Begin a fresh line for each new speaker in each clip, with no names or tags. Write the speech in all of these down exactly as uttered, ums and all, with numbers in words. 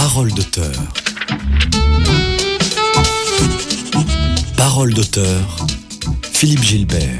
Parole d'auteur. Parole d'auteur, Philippe Gilbert.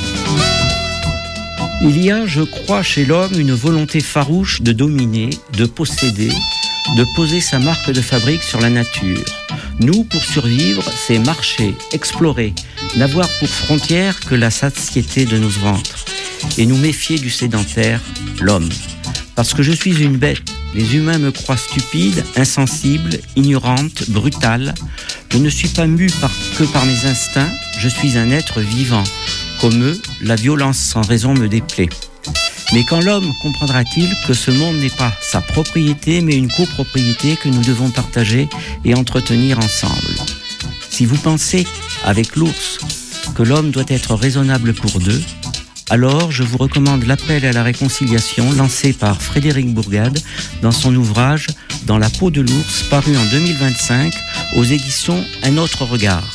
Il y a, je crois, chez l'homme une volonté farouche de dominer, de posséder, de poser sa marque de fabrique sur la nature. Nous, pour survivre, c'est marcher, explorer, n'avoir pour frontière que la satiété de nos ventres, et nous méfier du sédentaire, l'homme. Parce que je suis une bête, les humains me croient stupide, insensible, ignorante, brutale. Je ne suis pas mu par, que par mes instincts, je suis un être vivant. Comme eux, la violence sans raison me déplaît. Mais quand l'homme comprendra-t-il que ce monde n'est pas sa propriété, mais une copropriété que nous devons partager et entretenir ensemble? Si vous pensez, avec l'ours, que l'homme doit être raisonnable pour deux, alors je vous recommande l'appel à la réconciliation lancé par Frédéric Bourgade dans son ouvrage « Dans la peau de l'ours » paru en deux mille vingt-cinq aux éditions Un autre regard.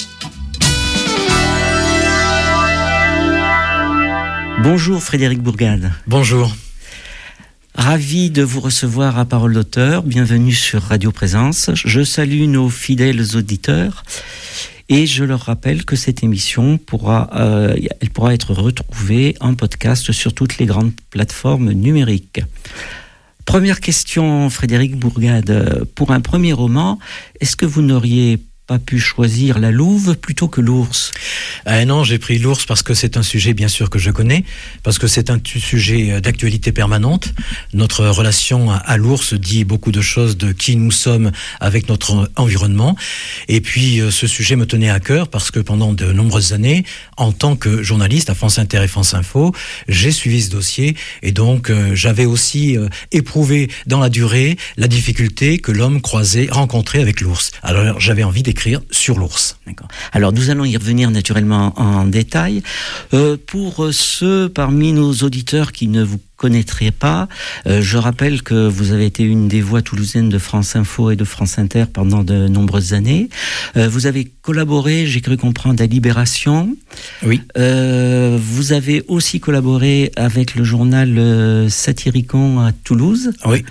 Bonjour Frédéric Bourgade.
Bonjour.
Ravi de vous recevoir à Parole d'auteur. Bienvenue sur Radio Présence. Je salue nos fidèles auditeurs et je leur rappelle que cette émission pourra, euh, elle pourra être retrouvée en podcast sur toutes les grandes plateformes numériques. Première question, Frédéric Bourgade. Pour un premier roman, est-ce que vous n'auriez pas pu choisir la louve plutôt que l'ours?
euh, Non, j'ai pris l'ours parce que c'est un sujet bien sûr que je connais, parce que c'est un t- sujet d'actualité permanente. Notre relation à, à l'ours dit beaucoup de choses de qui nous sommes avec notre environnement. Et puis euh, ce sujet me tenait à cœur parce que pendant de nombreuses années, en tant que journaliste à France Inter et France Info, j'ai suivi ce dossier et donc euh, j'avais aussi euh, éprouvé dans la durée la difficulté que l'homme croisait, rencontrait avec l'ours. Alors j'avais envie d'écrire sur l'ours.
D'accord. Alors nous allons y revenir naturellement en détail. Euh, pour ceux parmi nos auditeurs qui ne vous connaîtraient pas, euh, je rappelle que vous avez été une des voix toulousaines de France Info et de France Inter pendant de nombreuses années. Euh, vous avez collaboré, j'ai cru comprendre, à Libération.
Oui.
Euh, vous avez aussi collaboré avec le journal euh, Satyricon à Toulouse.
Oui,